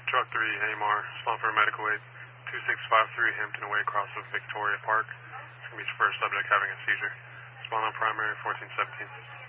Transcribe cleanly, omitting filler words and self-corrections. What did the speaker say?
Truck 3, Hamar, respond for medical aid, 2653 Hampton Way, across of Victoria Park. It's going to be your first subject having a seizure. Respond on primary 1417.